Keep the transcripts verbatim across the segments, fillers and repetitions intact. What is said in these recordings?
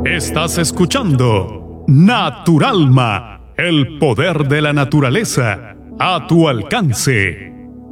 Estás escuchando Naturalma, el poder de la naturaleza a tu alcance.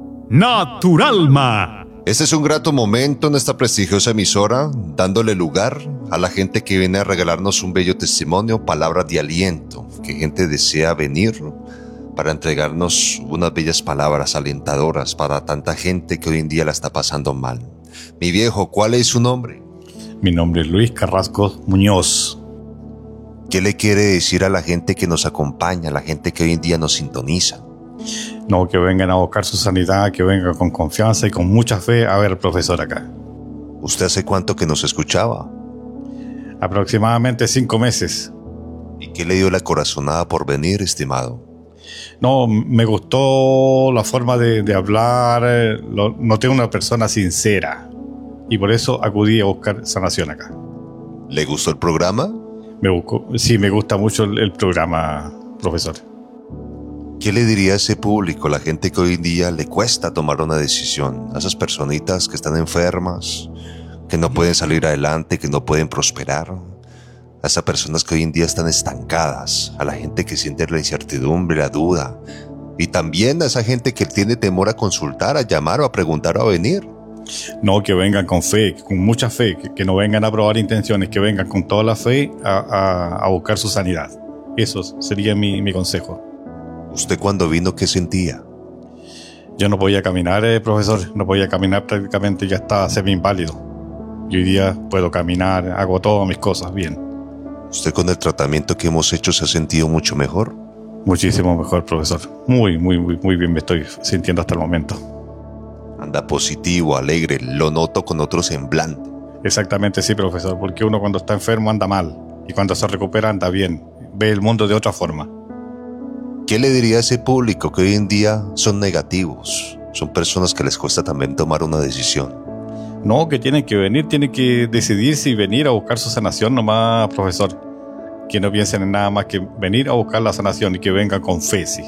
Naturalma. Este es un grato momento en esta prestigiosa emisora, dándole lugar a la gente que viene a regalarnos un bello testimonio, palabras de aliento, que gente desea venir para entregarnos unas bellas palabras alentadoras para tanta gente que hoy en día la está pasando mal. Mi viejo, ¿cuál es su nombre? Mi nombre es Luis Carrasco Muñoz. ¿Qué le quiere decir a la gente que nos acompaña, a la gente que hoy en día nos sintoniza? No, que vengan a buscar su sanidad, que vengan con confianza y con mucha fe a ver al profesor acá. ¿Usted hace cuánto que nos escuchaba? Aproximadamente cinco meses. ¿Y qué le dio la corazonada por venir, estimado? No, me gustó la forma de, de hablar, eh, lo, noté una persona sincera y por eso acudí a buscar sanación acá. ¿Le gustó el programa? Me busco, sí, me gusta mucho el, el programa, profesor. ¿Qué le diría a ese público, la gente que hoy en día le cuesta tomar una decisión? A esas personitas que están enfermas, que no pueden salir adelante, que no pueden prosperar. A esas personas que hoy en día están estancadas, a la gente que siente la incertidumbre, la duda. Y también a esa gente que tiene temor a consultar, a llamar o a preguntar o a venir. No, que vengan con fe, con mucha fe, que, que no vengan a probar intenciones, que vengan con toda la fe a, a, a buscar su sanidad. Eso sería mi, mi consejo. ¿Usted cuando vino qué sentía? Yo no podía caminar, eh, profesor, no podía caminar, prácticamente ya estaba semi-inválido. Y hoy día puedo caminar, hago todas mis cosas bien. ¿Usted con el tratamiento que hemos hecho se ha sentido mucho mejor? Muchísimo mejor, profesor. Muy, muy, muy, muy bien me estoy sintiendo hasta el momento. Anda positivo, alegre, lo noto con otro semblante. Exactamente, sí, profesor, porque uno cuando está enfermo anda mal y cuando se recupera anda bien, ve el mundo de otra forma. ¿Qué le diría a ese público que hoy en día son negativos? Son personas que les cuesta también tomar una decisión. No, que tienen que venir, tienen que decidirse y venir a buscar su sanación nomás, profesor. Que no piensen en nada más que venir a buscar la sanación y que vengan con fe, sí.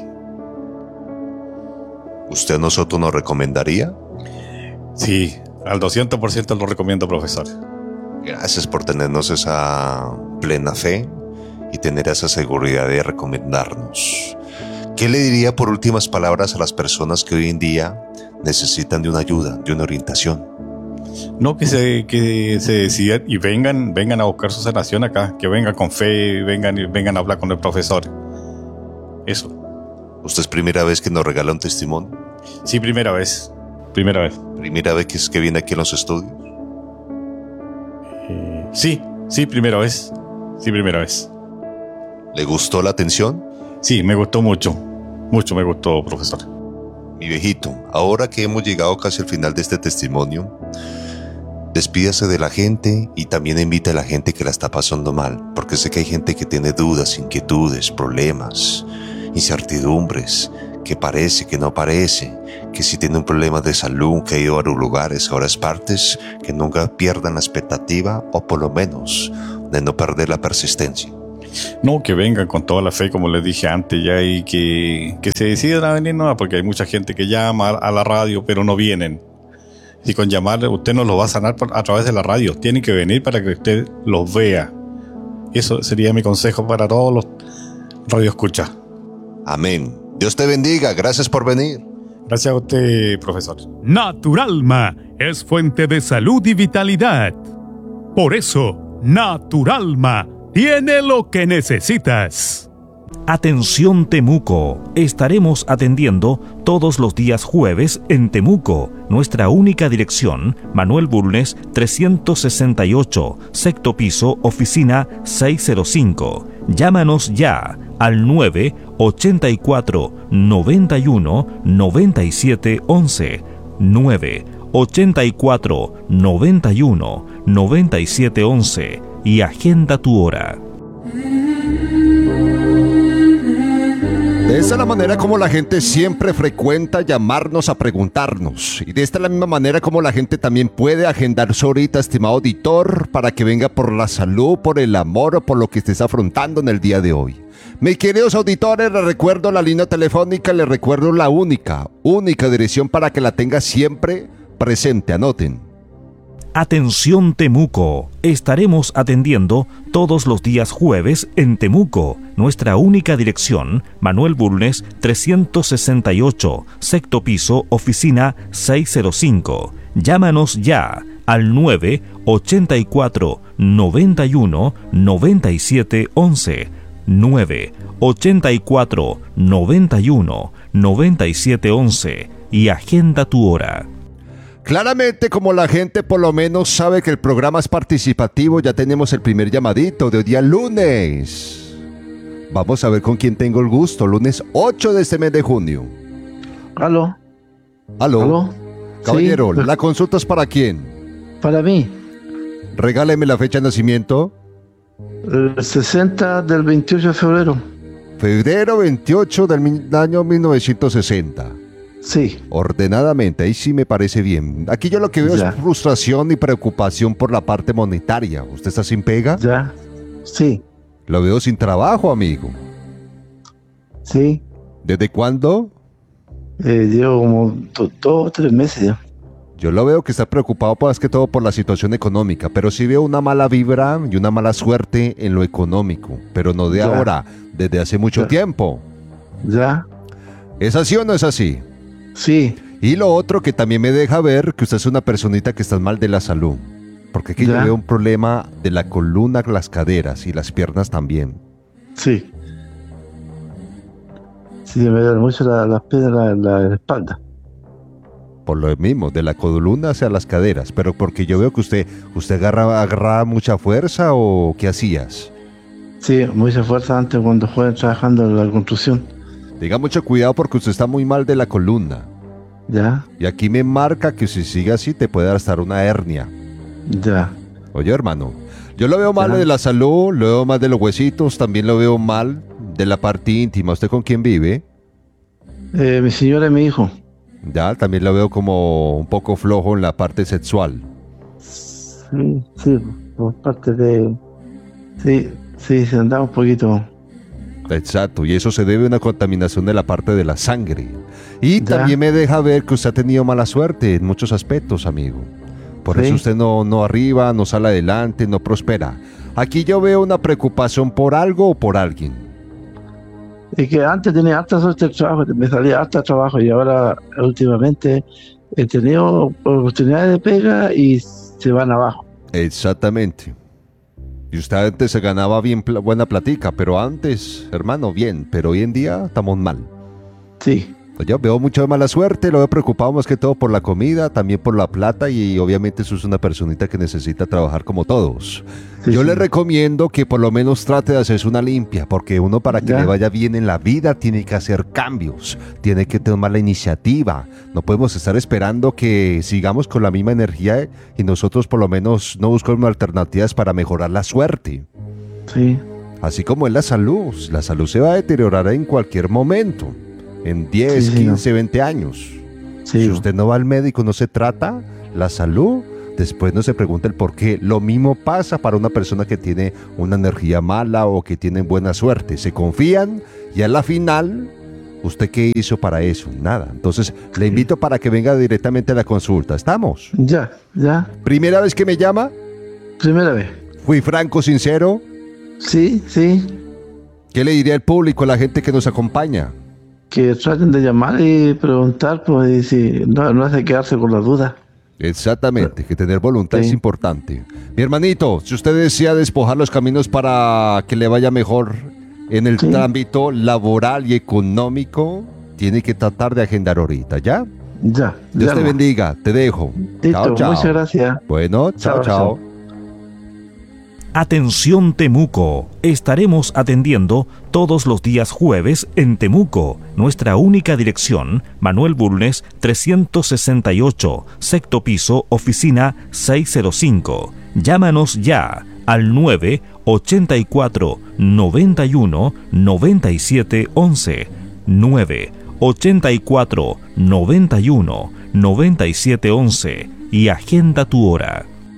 ¿Usted a nosotros nos recomendaría? Sí, al doscientos por ciento lo recomiendo, profesor. Gracias por tenernos esa plena fe y tener esa seguridad de recomendarnos. ¿Qué le diría por últimas palabras a las personas que hoy en día necesitan de una ayuda, de una orientación? No, que se, que se decidan y vengan, vengan a buscar su sanación acá, que vengan con fe, vengan y vengan a hablar con el profesor. Eso. ¿Usted es primera vez que nos regala un testimonio? Sí, primera vez. Primera vez. ¿Primera vez que, es que viene aquí en los estudios? Eh, sí, sí, primera vez. Sí, primera vez. ¿Le gustó la atención? Sí, me gustó mucho. Mucho me gustó, profesor. Mi viejito, ahora que hemos llegado casi al final de este testimonio, despídase de la gente y también invite a la gente que la está pasando mal, porque sé que hay gente que tiene dudas, inquietudes, problemas, incertidumbres, que parece, que no parece, que si tiene un problema de salud, que ha ido a varios lugares, a varias partes, que nunca pierdan la expectativa o por lo menos de no perder la persistencia. No, que vengan con toda la fe, como les dije antes ya, y que, que se decidan a venir, no, porque hay mucha gente que llama a la radio, pero no vienen. Y con llamar, usted no los va a sanar por, a través de la radio. Tienen que venir para que usted los vea. Eso sería mi consejo para todos los radioescuchas. Amén. Dios te bendiga. Gracias por venir. Gracias a usted, profesor. Naturalma es fuente de salud y vitalidad. Por eso, Naturalma tiene lo que necesitas. Atención Temuco, estaremos atendiendo todos los días jueves en Temuco. Nuestra única dirección, Manuel Bulnes trescientos sesenta y ocho, sexto piso, oficina seiscientos cinco. Llámanos ya al nueve ochenta y cuatro, noventa y uno, noventa y siete once. nueve ochenta y cuatro, noventa y uno, noventa y siete once y agenda tu hora. De esta es la manera como la gente siempre frecuenta llamarnos a preguntarnos. Y de esta es la misma manera como la gente también puede agendar su horita, estimado auditor, para que venga por la salud, por el amor o por lo que estés afrontando en el día de hoy. Mis queridos auditores, les recuerdo la línea telefónica, les recuerdo la única, única dirección para que la tenga siempre presente. Anoten. Atención Temuco, estaremos atendiendo todos los días jueves en Temuco. Nuestra única dirección, Manuel Bulnes trescientos sesenta y ocho, sexto piso, oficina seiscientos cinco. Llámanos ya al nueve ochenta y cuatro, noventa y uno, noventa y siete once. nueve ochenta y cuatro, noventa y uno, noventa y siete once y agenda tu hora. Claramente, como la gente por lo menos sabe que el programa es participativo, ya tenemos el primer llamadito de hoy día lunes. Vamos a ver con quién tengo el gusto. Lunes ocho de este mes de junio. ¿Aló? ¿Aló? ¿Aló? Caballero, Sí. ¿la consulta es para quién? Para mí, Regáleme la fecha de nacimiento. el sesenta del veintiocho de febrero. Febrero veintiocho del mi- año mil novecientos sesenta. Sí, Ordenadamente, ahí sí me parece bien. Aquí yo lo que veo Ya. es frustración y preocupación por la parte monetaria. ¿Usted está sin pega? ya. Sí, Lo veo sin trabajo, amigo. sí. ¿Desde cuándo? Eh, llevo como do- dos o tres meses ya. Yo lo veo que está preocupado más que todo por la situación económica, pero sí veo una mala vibra y una mala suerte en lo económico, pero no de Ya. ahora, desde hace mucho Ya. tiempo. ¿Ya? ¿Es así o no es así? Sí, Y lo otro que también me deja ver que usted es una personita que está mal de la salud, porque aquí yo Ya. veo un problema de la columna, las caderas y las piernas también. sí. Sí, me duele mucho la- las piernas, la, la espalda. Por lo mismo, de la columna hacia las caderas, pero porque yo veo que usted, usted agarra, agarraba mucha fuerza o ¿qué hacías? Sí, mucha fuerza antes cuando fue trabajando en la construcción. Tenga mucho cuidado porque usted está muy mal de la columna. ¿Ya? Y aquí me marca que si sigue así te puede dar hasta una hernia. Ya. Oye, hermano, yo lo veo mal Ya. de la salud, lo veo mal de los huesitos, también lo veo mal de la parte íntima. ¿Usted con quién vive? Eh, mi señora y mi hijo. Ya, también lo veo como un poco flojo en la parte sexual. Sí, sí, por parte de... Sí, sí, se andaba un poquito... Exacto, y eso se debe a una contaminación de la parte de la sangre. Y Ya. también me deja ver que usted ha tenido mala suerte en muchos aspectos, amigo. Por Sí. eso usted no, no arriba, no sale adelante, no prospera. Aquí yo veo una preocupación por algo o por alguien. Y que antes tenía harta suerte el trabajo, me salía harta trabajo y ahora últimamente he tenido oportunidades de pega y se van abajo. Exactamente. Y usted antes se ganaba bien pla- buena platica, pero antes, hermano, bien, pero hoy en día estamos mal. Sí, Pues yo veo mucha mala suerte, lo veo preocupado más que todo por la comida, también por la plata y obviamente eso es una personita que necesita trabajar como todos. sí, yo sí. le recomiendo que por lo menos trate de hacerse una limpia, porque uno para que Ya. le vaya bien en la vida tiene que hacer cambios, tiene que tomar la iniciativa. No podemos estar esperando que sigamos con la misma energía y nosotros por lo menos no buscamos alternativas para mejorar la suerte. Sí, Así como es la salud, la salud se va a deteriorar en cualquier momento, en diez, Sí, señor. quince, veinte años. sí. Si usted no va al médico, no se trata la salud, después no se pregunta el por qué. Lo mismo pasa para una persona que tiene una energía mala o que tiene buena suerte. Se confían y a la final, ¿usted qué hizo para eso? Nada. Entonces, le invito para que venga directamente a la consulta. ¿Estamos? Ya, ya. ¿Primera vez que me llama? Primera vez. ¿Fui franco, sincero? Sí, sí. ¿Qué le diría al público, a la gente que nos acompaña? Que traten de llamar y preguntar, pues, y si no, no hace quedarse con la duda. Exactamente, que tener voluntad Sí. es importante. Mi hermanito, si usted desea despojar los caminos para que le vaya mejor en el Sí. ámbito laboral y económico, tiene que tratar de agendar ahorita, ¿ya? Ya. Dios te llama. bendiga, te dejo. Listo, Chao, chao. muchas gracias. Bueno, chao, Chao, chao. chao. Atención Temuco, estaremos atendiendo todos los días jueves en Temuco. Nuestra única dirección, Manuel Bulnes trescientos sesenta y ocho, sexto piso, oficina seiscientos cinco. Llámanos ya al nueve ochenta y cuatro, noventa y uno, noventa y siete once. nueve ochenta y cuatro, noventa y uno, noventa y siete once y agenda tu hora.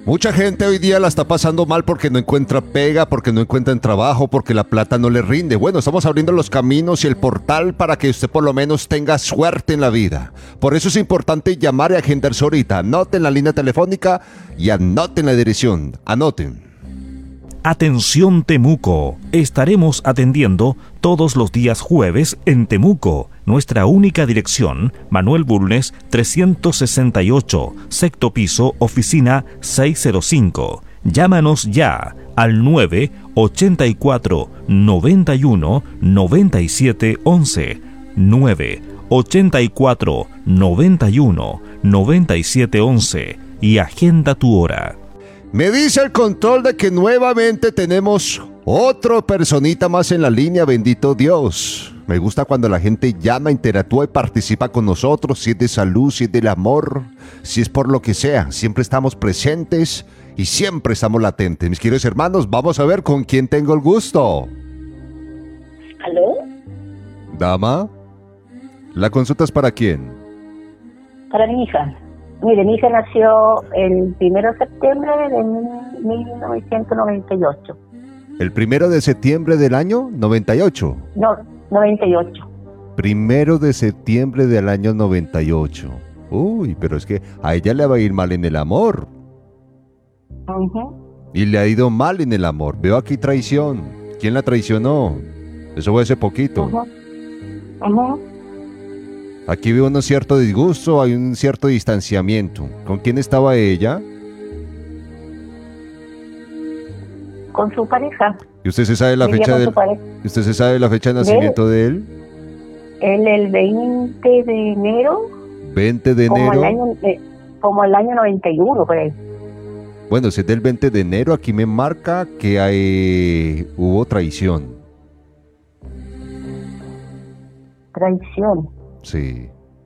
Mucha gente hoy día la está pasando mal porque no encuentra pega, porque no encuentran trabajo, porque la plata no le rinde. Bueno, estamos abriendo los caminos y el portal para que usted por lo menos tenga suerte en la vida. Por eso es importante llamar y agendarse ahorita. Anoten la línea telefónica y anoten la dirección. Anoten. Atención Temuco, estaremos atendiendo todos los días jueves en Temuco. Nuestra única dirección, Manuel Bulnes trescientos sesenta y ocho, sexto piso, oficina seiscientos cinco. Llámanos ya al nueve ochenta y cuatro, noventa y uno, noventa y siete once. nueve ochenta y cuatro, noventa y uno, noventa y siete once y agenda tu hora. Me dice el control de que nuevamente tenemos otro personita más en la línea, bendito Dios. Me gusta cuando la gente llama, interactúa y participa con nosotros, si es de salud, si es del amor, si es por lo que sea. Siempre estamos presentes y siempre estamos latentes. Mis queridos hermanos, vamos a ver con quién tengo el gusto. ¿Aló? Dama, ¿la consulta es para quién? Para mi hija. Mire, mi hija nació el primero de septiembre de mil novecientos noventa y ocho. ¿El primero de septiembre del año noventa y ocho? No, noventa y ocho. Primero de septiembre del año noventa y ocho. Uy, pero es que a ella le va a ir mal en el amor. Uh-huh. Y le ha ido mal en el amor. Veo aquí traición. ¿Quién la traicionó? Eso fue hace poquito. Uh-huh. Uh-huh. Aquí veo un cierto disgusto, hay un cierto distanciamiento. ¿Con quién estaba ella? Con su pareja. ¿Y usted se sabe la Vivía fecha con del, su pareja. ¿Usted se sabe la fecha de nacimiento de él? Él el veinte de enero. veinte de Como el enero. año, eh, como el año noventa y uno, por ahí. Bueno, si es del veinte de enero, aquí me marca que hay, hubo traición. Traición. Sí.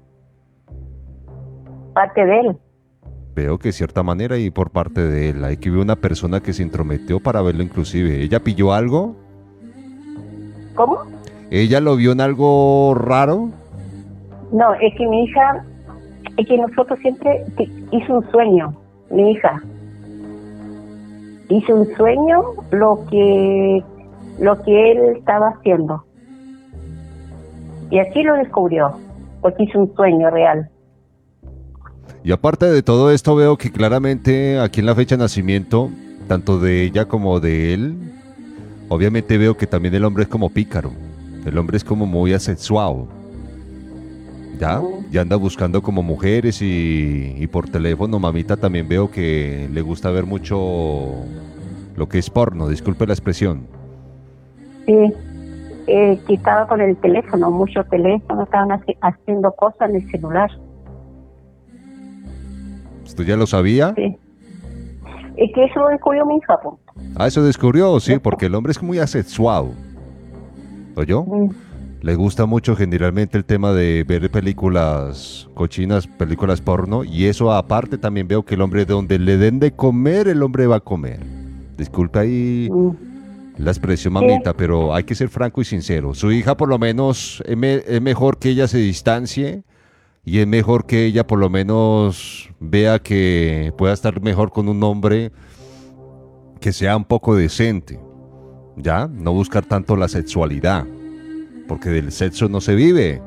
Parte de él. Veo que de cierta manera y por parte de él. Hay que ver una persona que se intrometió para verlo inclusive. ¿Ella pilló algo? ¿Cómo? ¿Ella lo vio en algo raro? No, es que mi hija, es que nosotros siempre te- hizo un sueño, mi hija. Hizo un sueño lo que, lo que él estaba haciendo. Y así lo descubrió, porque hizo un sueño real. Y aparte de todo esto veo que claramente aquí en la fecha de nacimiento, tanto de ella como de él, obviamente veo que también el hombre es como pícaro. El hombre es como muy asexuado. ¿Ya? Ya anda buscando como mujeres y, y por teléfono, mamita, también veo que le gusta ver mucho lo que es porno, disculpe la expresión. Sí, eh, que estaba con el teléfono, mucho teléfono, estaban haci- haciendo cosas en el celular. ¿Usted ya lo sabía? Sí. Es que eso lo descubrió mi hija, pues. Ah, eso descubrió, sí, porque el hombre es muy asexuado. ¿Oyó? Mm. Le gusta mucho generalmente el tema de ver películas cochinas, películas porno, y eso aparte también veo que el hombre donde le den de comer, el hombre va a comer. Disculpa ahí Mm. la expresión, mamita, pero hay que ser franco y sincero. Su hija por lo menos es, me- es mejor que ella se distancie y es mejor que ella por lo menos vea que pueda estar mejor con un hombre que sea un poco decente, ¿ya? No buscar tanto la sexualidad, porque del sexo no se vive.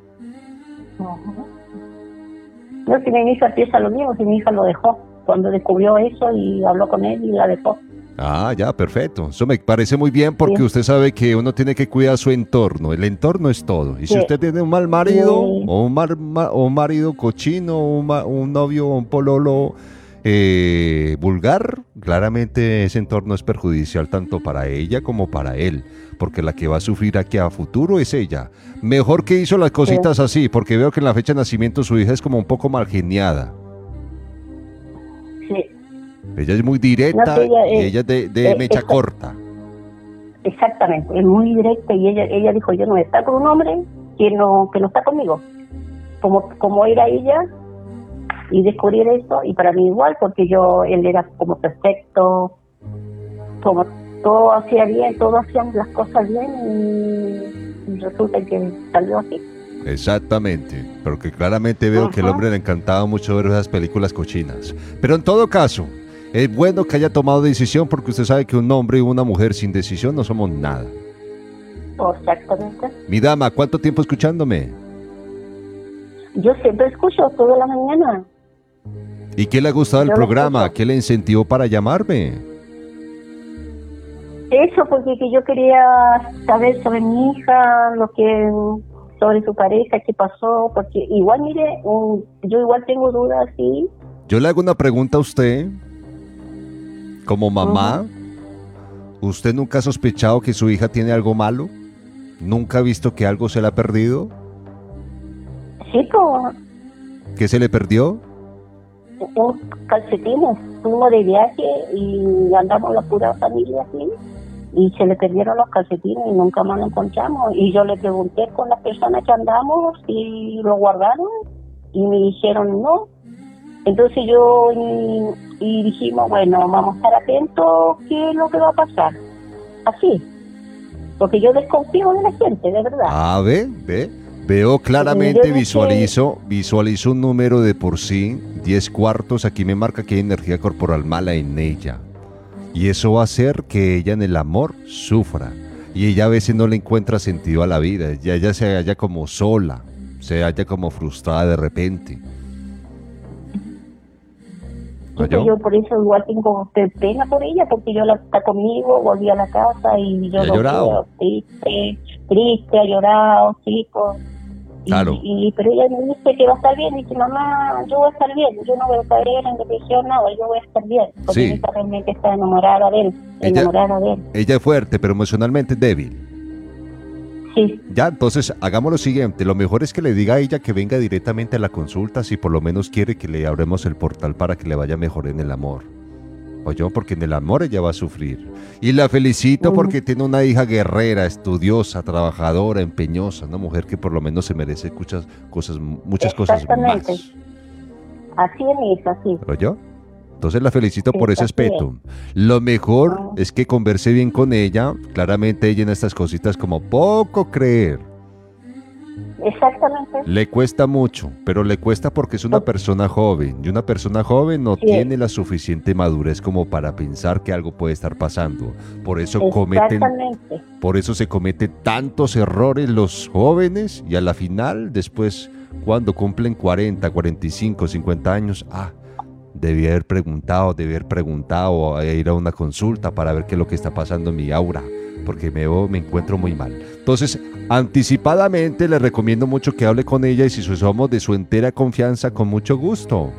No, si mi hija piensa lo mismo, si mi hija lo dejó, cuando descubrió eso y habló con él y la dejó. Ah, ya, perfecto. Eso me parece muy bien porque Sí. usted sabe que uno tiene que cuidar su entorno. El entorno es todo. Y si Sí. usted tiene un mal marido, Sí. o, un mar- ma- o un marido cochino, o un, ma- un novio, o un pololo eh, vulgar, claramente ese entorno es perjudicial tanto para ella como para él. Porque la que va a sufrir aquí a futuro es ella. Mejor que hizo las cositas así, porque veo que en la fecha de nacimiento su hija es como un poco mal geniada. Sí, Ella es muy directa No, sí, ella y es- ella es de, de eh, mecha esa- corta. exactamente, es muy directa y ella ella dijo, yo no voy a estar con un hombre que no que no está conmigo. Como como era ella y descubrir eso, y para mí igual, porque yo él era como perfecto, como todo hacía bien, todos hacían las cosas bien y, y resulta que salió así. Exactamente, porque claramente veo que el Ajá. hombre le encantaba mucho ver esas películas cochinas. Pero en todo caso, Es bueno que haya tomado decisión porque usted sabe que un hombre y una mujer sin decisión no somos nada. Exactamente. Mi dama, ¿cuánto tiempo escuchándome? Yo siempre escucho toda la mañana. ¿Y qué le ha gustado del Yo lo programa? escucho. ¿Qué le incentivó para llamarme? Eso porque que yo quería saber sobre mi hija, lo que sobre su pareja, qué pasó, porque igual, mire, um, yo igual tengo dudas, sí. Yo le hago una pregunta a usted. Como mamá, ¿usted nunca ha sospechado que su hija tiene algo malo? ¿Nunca ha visto que algo se le ha perdido? Sí, pues, ¿Qué se le perdió? un calcetines, fuimos de viaje y andamos la pura familia así, y se le perdieron los calcetines y nunca más lo encontramos. Y yo le pregunté con las personas que andamos si lo guardaron y me dijeron no. Entonces yo y, y dijimos, bueno, vamos a estar atentos qué es lo que va a pasar. Así, porque yo desconfío de la gente, de verdad. Ah, ve, ve. Veo claramente, visualizo, visualizo un número de por sí, diez cuartos, aquí me marca que hay energía corporal mala en ella. Y eso va a hacer que ella en el amor sufra. Y ella a veces no le encuentra sentido a la vida, ya ella se halla como sola, se halla como frustrada de repente. Yo, yo por eso igual tengo pena por ella, porque yo la está conmigo, volví a la casa y yo ¿Y ha lo llorado? veo triste, triste, ha llorado, chicos. Claro. Y, y, pero ella me dice que va a estar bien, dice, mamá, yo voy a estar bien, yo no voy a caer en depresión, nada, yo voy a estar bien, porque Sí. mi hija realmente está enamorada de él, Ella- enamorada de él. Ella es fuerte, pero emocionalmente débil. Sí, Ya, entonces hagamos lo siguiente, lo mejor es que le diga a ella que venga directamente a la consulta si por lo menos quiere que le abremos el portal para que le vaya mejor en el amor. Oyó, porque en el amor ella va a sufrir. Y la felicito porque tiene una hija guerrera, estudiosa, trabajadora, empeñosa, una mujer que por lo menos se merece muchas cosas, muchas cosas Exactamente. más. así es mi hija, sí. ¿Oyó? Entonces la felicito Sí, por ese así aspecto. Lo mejor Ah. es que converse bien con ella. Claramente ella en estas cositas como poco creer. Exactamente. Le cuesta mucho, pero le cuesta porque es una persona joven. Y una persona joven no Sí. tiene la suficiente madurez como para pensar que algo puede estar pasando. Por eso cometen, Exactamente. por eso se cometen tantos errores los jóvenes y a la final, después, cuando cumplen cuarenta, cuarenta y cinco, cincuenta años, ah, debí haber preguntado, debí haber preguntado, eh, ir a una consulta para ver qué es lo que está pasando en mi aura, porque me, veo- me encuentro muy mal. Entonces, anticipadamente le recomiendo mucho que hable con ella y si somos de su entera confianza, con mucho gusto.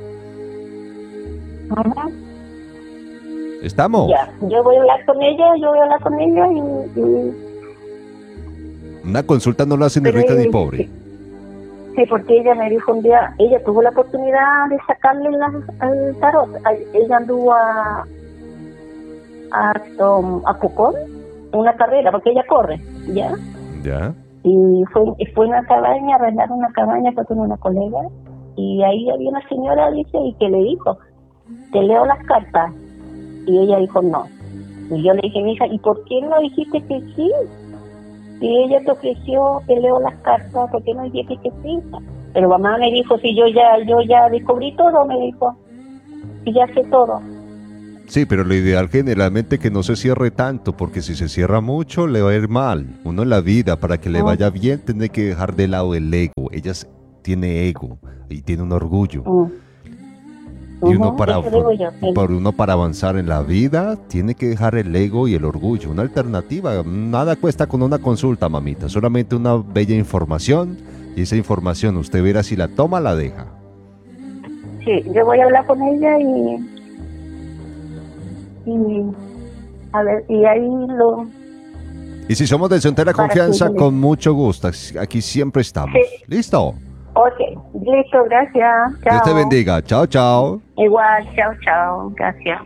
Ajá. ¿Estamos? Ya, yo voy a hablar con ella, yo voy a hablar con ella y, y Una consulta no la hace ni Pero rica ni ella- pobre. sí, porque ella me dijo un día, ella tuvo la oportunidad de sacarle la- al tarot. A- Ella anduvo a a, um, a Pucón, una carrera, porque ella corre, ¿ya? ¿Ya? Y fue, y fue a una cabaña, arrendaron una cabaña, fue con una colega, y ahí había una señora, dice, y que le dijo, te leo las cartas, y ella dijo no. Y yo le dije, mija, ¿y por qué no dijiste que sí? Si ella te ofreció, te leo las cartas, ¿por qué no dijiste que sí? Pero mamá me dijo, si yo ya, yo ya descubrí todo, me dijo, si ya sé todo. Sí, pero lo ideal generalmente que no se cierre tanto, porque si se cierra mucho le va a ir mal. Uno en la vida, para que le Ah. vaya bien, tiene que dejar de lado el ego. Ella s- tiene ego y tiene un orgullo. Mm. Y uno Ujú, para, eso digo yo, sí. por uno para avanzar en la vida tiene que dejar el ego y el orgullo. Una alternativa, nada cuesta con una consulta, mamita. Solamente una bella información y esa información usted verá si la toma o la deja. Sí, yo voy a hablar con ella y, y a ver, y ahí lo, Y si somos de su entera Para confianza, que- con mucho gusto. Aquí siempre estamos. Sí. ¿Listo? ok, listo, gracias, chao. Dios te bendiga. Chao, chao. Igual, chao, chao, gracias.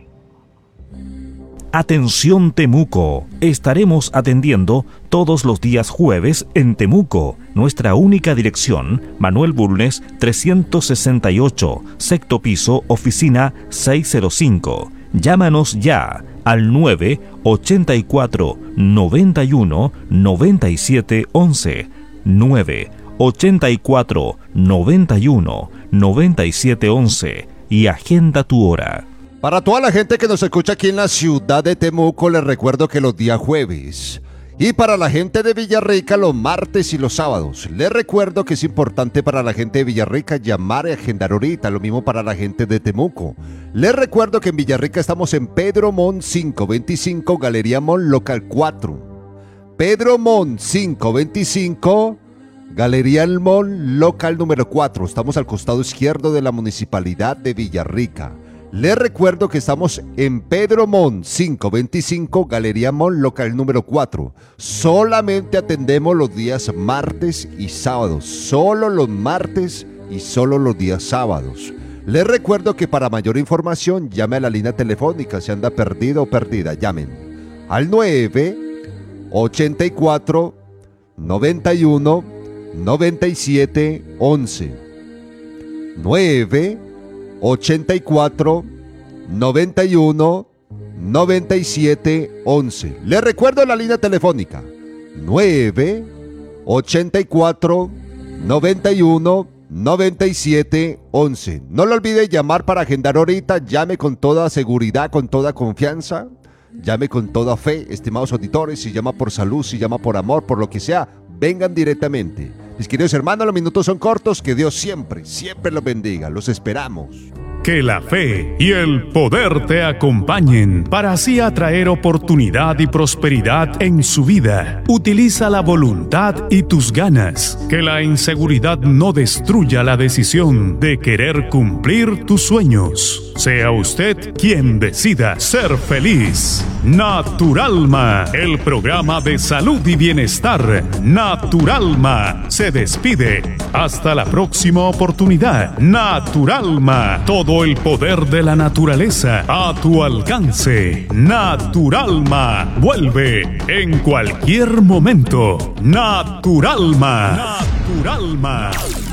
Atención Temuco, estaremos atendiendo todos los días jueves en Temuco. Nuestra única dirección, Manuel Bulnes trescientos sesenta y ocho, sexto piso, oficina seiscientos cinco. Llámanos ya al nueve ochenta y cuatro, noventa y uno, noventa y siete once. nueve ochenta y cuatro, noventa y uno, noventa y siete once y agenda tu hora. Para toda la gente que nos escucha aquí en la ciudad de Temuco, les recuerdo que los días jueves. Y para la gente de Villarrica, los martes y los sábados. Les recuerdo que es importante para la gente de Villarrica llamar y agendar ahorita. Lo mismo para la gente de Temuco. Les recuerdo que en Villarrica estamos en Pedro Mon quinientos veinticinco, Galería Mon, local cuatro. Pedro Mon quinientos veinticinco, Galería El Mon, local número cuatro. Estamos al costado izquierdo de la Municipalidad de Villarrica. Les recuerdo que estamos en Pedro Mon quinientos veinticinco, Galería Mon, local número cuatro. Solamente atendemos los días martes y sábados. Solo los martes y solo los días sábados. Les recuerdo que para mayor información llame a la línea telefónica. Si anda perdido o perdida, llamen al nueve ochenta y cuatro, noventa y uno, noventa y siete, once. nueve ochenta y cuatro, noventa y uno, noventa y siete, once. Les recuerdo la línea telefónica nueve ochenta y cuatro, noventa y uno, noventa y siete, once. No lo olvide llamar para agendar ahorita. Llame con toda seguridad, con toda confianza. Llame con toda fe, estimados auditores. Si llama por salud, si llama por amor, por lo que sea, vengan directamente. Mis queridos hermanos, los minutos son cortos. Que Dios siempre, siempre los bendiga. Los esperamos. Que la fe y el poder te acompañen para así atraer oportunidad y prosperidad en su vida. Utiliza la voluntad y tus ganas. Que la inseguridad no destruya la decisión de querer cumplir tus sueños. Sea usted quien decida ser feliz. Naturalma, el programa de salud y bienestar. Naturalma se despide. Hasta la próxima oportunidad. Naturalma, todo el poder de la naturaleza a tu alcance. Naturalma vuelve en cualquier momento. Naturalma. Naturalma.